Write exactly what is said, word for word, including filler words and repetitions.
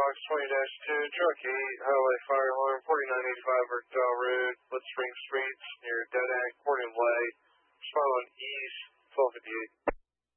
Fox twenty dash two, Truck eight, Highway Fire Alarm, forty-nine eighty-five Burkdale Road, Wood Spring Streets, near Dead End, Corning Way.